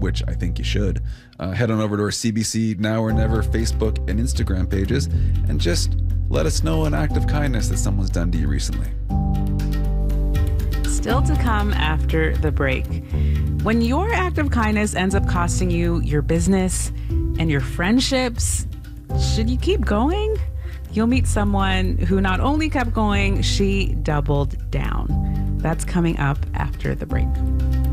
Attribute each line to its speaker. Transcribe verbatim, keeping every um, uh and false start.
Speaker 1: which I think you should, uh, head on over to our C B C Now or Never Facebook and Instagram pages and just let us know an act of kindness that someone's done to you recently.
Speaker 2: Still to come after the break. When your act of kindness ends up costing you your business and your friendships, should you keep going? You'll meet someone who not only kept going, she doubled down. That's coming up after the break.